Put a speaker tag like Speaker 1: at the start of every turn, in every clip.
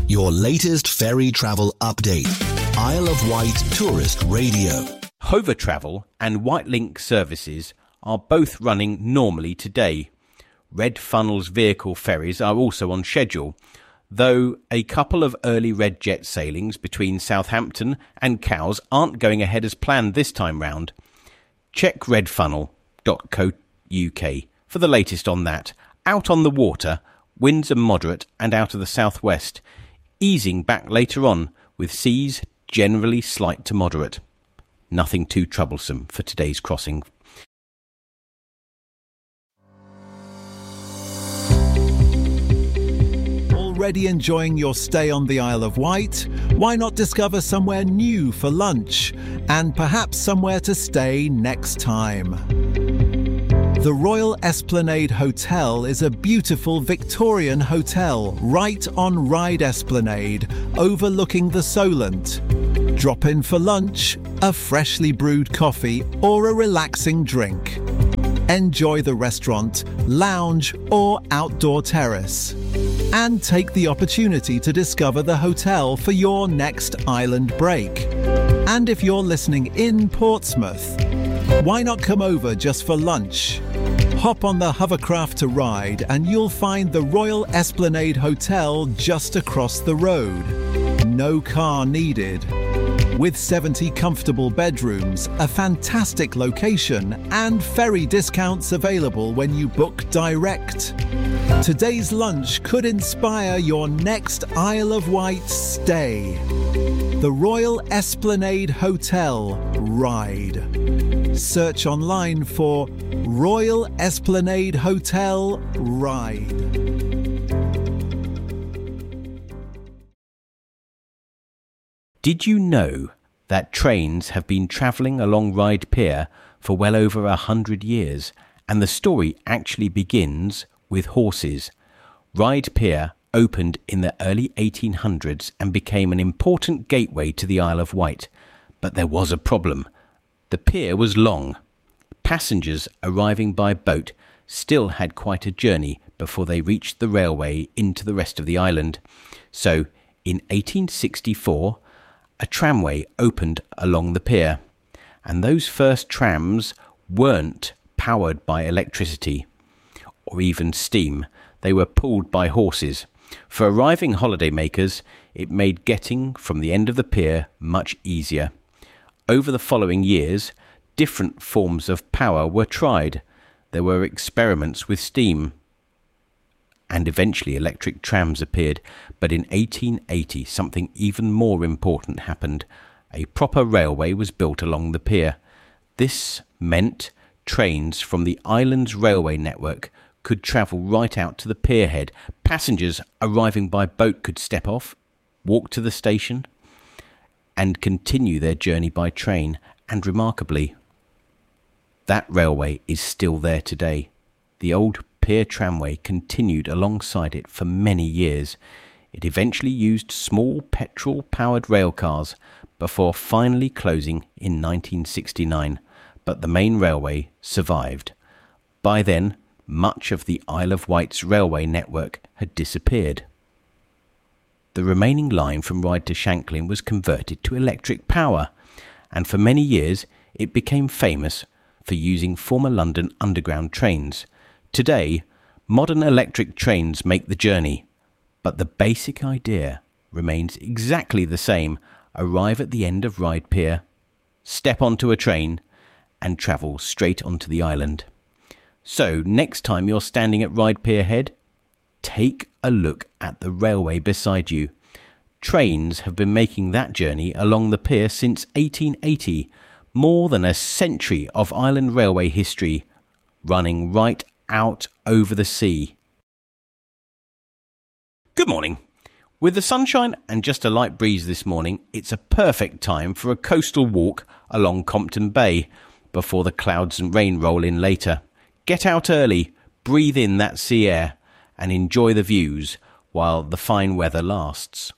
Speaker 1: Your latest ferry travel update. Isle of Wight Tourist Radio.
Speaker 2: Hover Travel and Whitelink services are both running normally today. Red Funnel's vehicle ferries are also on schedule, though a couple of early Red Jet sailings between Southampton and Cowes aren't going ahead as planned this time round. Check redfunnel.co.uk for the latest on that. Out on the water, winds are moderate and out of the southwest, easing back later on with seas generally slight to moderate. Nothing too troublesome for today's crossing.
Speaker 3: Already enjoying your stay on the Isle of Wight? Why not discover somewhere new for lunch and perhaps somewhere to stay next time? The Royal Esplanade Hotel is a beautiful Victorian hotel right on Ryde Esplanade, overlooking the Solent. Drop in for lunch, a freshly brewed coffee or a relaxing drink. Enjoy the restaurant, lounge or outdoor terrace. And take the opportunity to discover the hotel for your next island break. And if you're listening in Portsmouth, why not come over just for lunch? Hop on the hovercraft to Ryde and you'll find the Royal Esplanade Hotel just across the road. No car needed. With 70 comfortable bedrooms, a fantastic location and ferry discounts available when you book direct. Today's lunch could inspire your next Isle of Wight stay. The Royal Esplanade Hotel, Ryde. Search online for Royal Esplanade Hotel, Ryde.
Speaker 2: Did you know that trains have been travelling along Ryde Pier for well over 100 years, and the story actually begins with horses? Ryde Pier opened in the early 1800s and became an important gateway to the Isle of Wight, but there was a problem. The pier was long. Passengers arriving by boat still had quite a journey before they reached the railway into the rest of the island. So, in 1864, a tramway opened along the pier, and those first trams weren't powered by electricity or even steam. They were pulled by horses. For arriving holidaymakers, it made getting from the end of the pier much easier. Over the following years, different forms of power were tried. There were experiments with steam, and eventually electric trams appeared. But in 1880, something even more important happened. A proper railway was built along the pier. This meant trains from the island's railway network could travel right out to the pierhead. Passengers arriving by boat could step off, walk to the station, and continue their journey by train. And remarkably, that railway is still there today. The old pier tramway continued alongside it for many years. It eventually used small petrol-powered railcars before finally closing in 1969, but the main railway survived. By then, much of the Isle of Wight's railway network had disappeared. The remaining line from Ryde to Shanklin was converted to electric power, and for many years it became famous for using former London Underground trains. Today, modern electric trains make the journey, but the basic idea remains exactly the same. Arrive at the end of Ryde Pier, step onto a train, and travel straight onto the island. So, next time you're standing at Ryde Pier Head, take a look at the railway beside you. Trains have been making that journey along the pier since 1880, more than a century of island railway history, running right out over the sea. Good morning. With the sunshine and just a light breeze this morning, it's a perfect time for a coastal walk along Compton Bay before the clouds and rain roll in later. Get out early, breathe in that sea air, and enjoy the views while the fine weather lasts.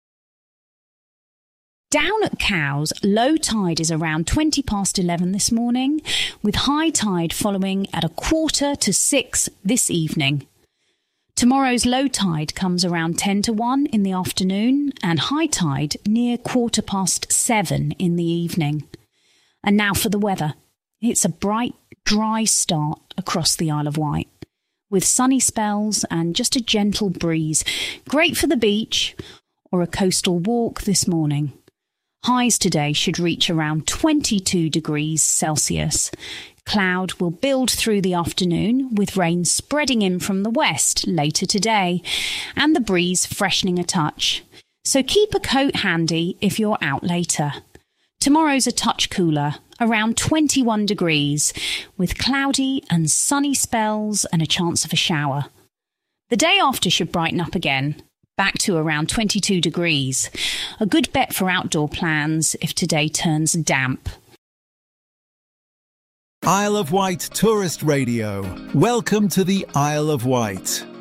Speaker 4: Down at Cowes, low tide is around 20 past 11 this morning, with high tide following at 5:45 this evening. Tomorrow's low tide comes around 10 to 1 in the afternoon and high tide near 7:15 in the evening. And now for the weather. It's a bright, dry start across the Isle of Wight, with sunny spells and just a gentle breeze. Great for the beach or a coastal walk this morning. Highs today should reach around 22 degrees Celsius. Cloud will build through the afternoon, with rain spreading in from the west later today, and the breeze freshening a touch. So keep a coat handy if you're out later. Tomorrow's a touch cooler, around 21 degrees, with cloudy and sunny spells and a chance of a shower. The day after should brighten up again, back to around 22 degrees. A good bet for outdoor plans if today turns damp.
Speaker 3: Isle of Wight Tourist Radio. Welcome to the Isle of Wight.